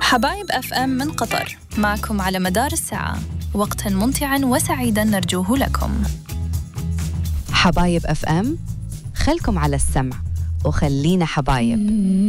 حبايب أف أم من قطر، معكم على مدار الساعة، وقتاً ممتعاً وسعيداً نرجوه لكم. حبايب أف أم، خلكم على السمع وخلينا حبايب.